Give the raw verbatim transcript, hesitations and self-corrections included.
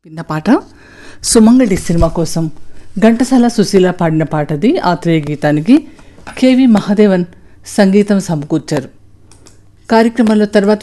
విన్న పాట సుమంగళి సినిమా కోసం ఘంటసాల సుశీల పాడిన పాటది. ఆత్రేయ గీతానికి కెవి మహాదేవన్ సంగీతం సమకూర్చారు. కార్యక్రమంలో తర్వాత